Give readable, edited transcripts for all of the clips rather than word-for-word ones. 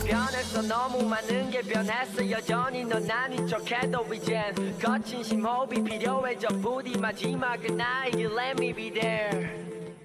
변했어 너무 많은 게 변했어 여전히 넌 아닌 척해도 이젠 거친 심호흡이 필요해져 부디 마지막은 나에게 let me be there.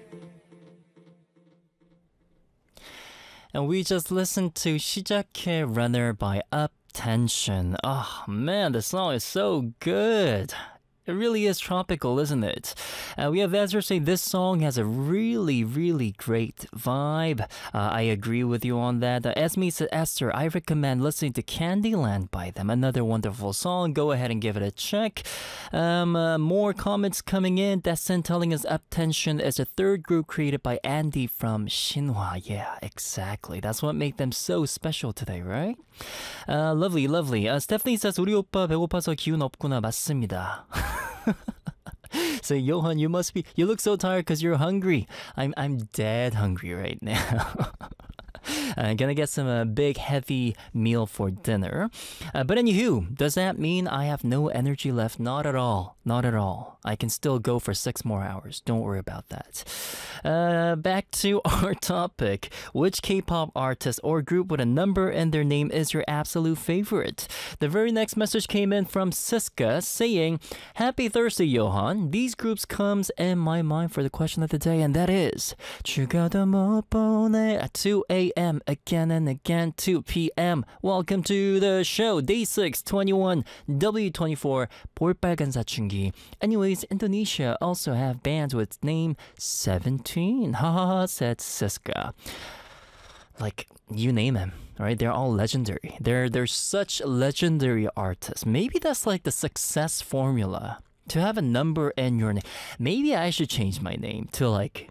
And we just listened to 시작해 Runner by Uptension. Oh man, the song is so good. It really is tropical, isn't it? We have Ezra say this song has a really, really great vibe. I agree with you on that. Esme said, Esther, I recommend listening to Candyland by them. Another wonderful song. Go ahead and give it a check. More comments coming in. Descent telling us Uptension is a third group created by Andy from Shinhwa. Yeah, exactly. That's what made them so special today, right? Lovely, lovely. Stephanie says, 우리 오빠 배고파서 기운 없구나. 맞습니다. So Johan, you look so tired because you're hungry. I'm dead hungry right now. I'm gonna get some big heavy meal for dinner. But anywho, does that mean I have no energy left? Not at all. Not at all. I can still go for 6 more hours. Don't worry about that. Back to our topic. Which K-pop artist or group with a number in their name is your absolute favorite? The very next message came in from Siska saying, Happy Thursday, Johan. These groups comes in my mind for the question of the day, and that is 죽어도 못 보내 at 2 a.m. again and again, 2 p.m. Welcome to the show, Day 6, 21, W24, 볼빨간 사춘기. Anyways, Indonesia also have bands with name 17. Haha, said Siska. Like, you name them, right? They're all legendary. They're such legendary artists. Maybe that's like the success formula. To have a number in your name. Maybe I should change my name to like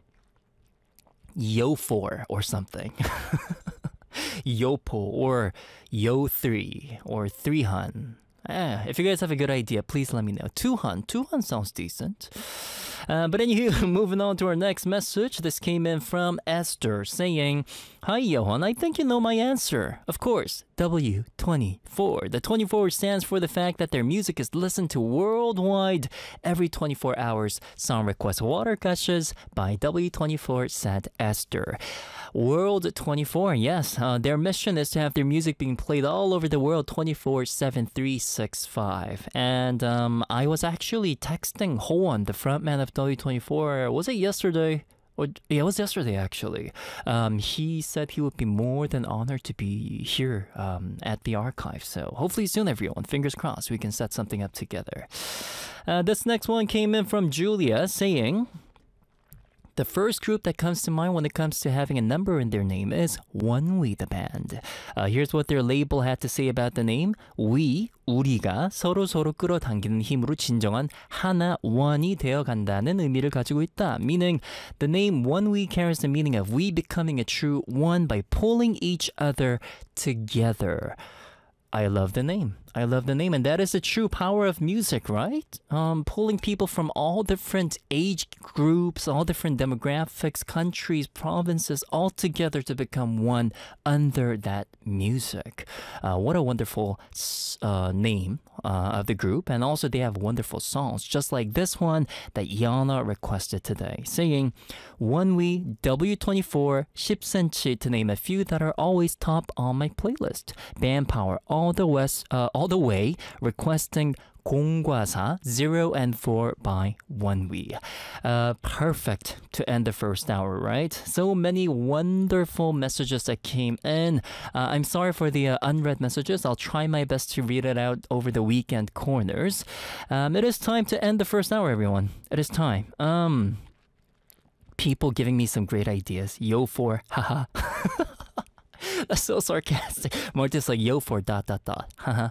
Yo4 or something. Yopo or Yo3 or 3Han. If you guys have a good idea, please let me know. 2Han. 2Han sounds decent. But anywho, moving on to our next message. This came in from Esther saying, Hi Johan, I think you know my answer. Of course, W24. The 24 stands for the fact that their music is listened to worldwide every 24 hours. Song request Water Gushes by W24, said Esther. World 24, yes. Their mission is to have their music being played all over the world 24/7, 365. And I was actually texting Hoan, the frontman of W24. Was it yesterday? Yeah, it was yesterday actually. He said he would be more than honored to be here at the archive. So hopefully soon, everyone. Fingers crossed, we can set something up together. This next one came in from Julia saying, the first group that comes to mind when it comes to having a number in their name is ONEWE, the band. Here's what their label had to say about the name. We, 우리가 서로 끌어당기는 힘으로 진정한 하나, one이 되어간다는 의미를 가지고 있다. Meaning, the name ONEWE carries the meaning of we becoming a true one by pulling each other together. I love the name. I love the name. And that is the true power of music, right? Pulling people from all different age groups, all different demographics, countries, provinces, all together to become one under that music. What a wonderful name of the group. And also they have wonderful songs, just like this one that Yana requested today, saying, ONEWE, W24, 10cm, to name a few that are always top on my playlist. Band Power, all the way, requesting 공과사 0 and 4 by ONEWE. Perfect to end the first hour, right? So many wonderful messages that came in. I'm sorry for the unread messages. I'll try my best to read it out over the weekend corners. It is time to end the first hour, everyone. It is time. People giving me some great ideas. Yo4, haha. That's so sarcastic. More just like Yo4, ... haha.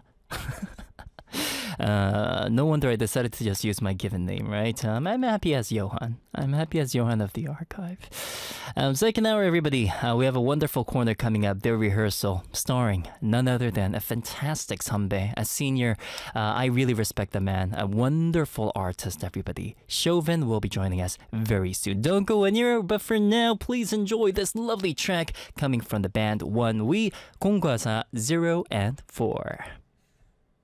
No wonder I decided to just use my given name, right? I'm happy as Johan. I'm happy as Johan of the archive. Second hour, everybody. We have a wonderful corner coming up, their rehearsal, starring none other than a fantastic Sanbae, a senior. I really respect the man, a wonderful artist, everybody. Chauvin will be joining us very soon. Don't go anywhere, but for now, please enjoy this lovely track coming from the band ONEWE, 공과사 0 and 4.